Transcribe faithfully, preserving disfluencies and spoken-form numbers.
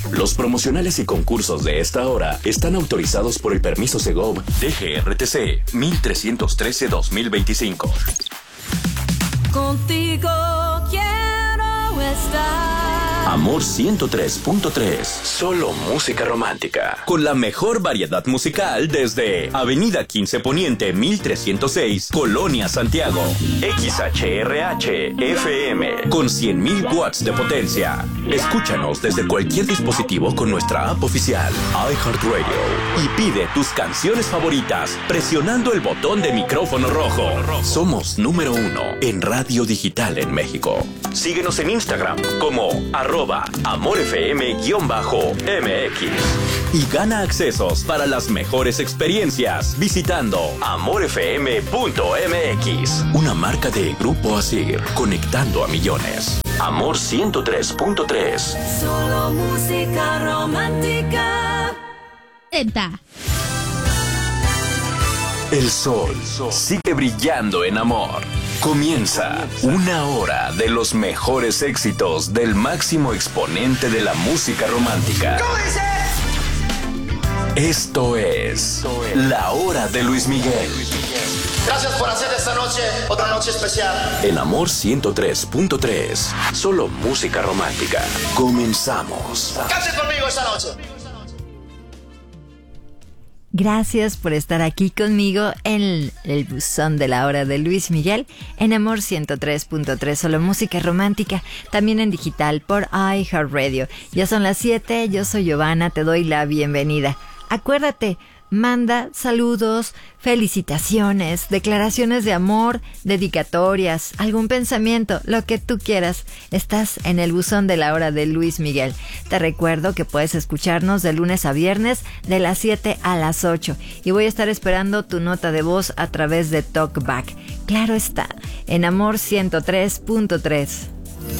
Los promocionales y concursos de esta hora están autorizados por el permiso Segov D G R T C mil trescientos trece dos mil veinticinco. Contigo quiero estar. Amor ciento tres punto tres. Solo música romántica. Con la mejor variedad musical desde Avenida quince Poniente mil trescientos seis, Colonia Santiago. X H R H F M con cien mil watts de potencia. Escúchanos desde cualquier dispositivo con nuestra app oficial iHeartRadio y pide tus canciones favoritas presionando el botón de micrófono rojo. Somos número uno en radio digital en México. Síguenos en Instagram como arroba amorfm-mx y gana accesos para las mejores experiencias visitando amorfm punto m x. Una marca de Grupo Asir, conectando a millones. Amor ciento tres punto tres. Solo música romántica. Tenta. El sol sigue brillando en amor. Comienza una hora de los mejores éxitos del máximo exponente de la música romántica. ¿Cómo dice? Esto es La Hora de Luis Miguel. Gracias por hacer esta noche otra noche especial. En Amor ciento tres punto tres. Solo música romántica. Comenzamos. Canten conmigo esta noche. Gracias por estar aquí conmigo en el buzón de La Hora de Luis Miguel, en Amor ciento tres punto tres, solo música romántica, también en digital por iHeartRadio. Ya son las siete, yo soy Giovanna, te doy la bienvenida. Acuérdate, manda saludos, felicitaciones, declaraciones de amor, dedicatorias, algún pensamiento, lo que tú quieras. Estás en el buzón de La Hora de Luis Miguel. Te recuerdo que puedes escucharnos de lunes a viernes de las siete a las ocho y voy a estar esperando tu nota de voz a través de TalkBack. Claro está, en Amor ciento tres punto tres.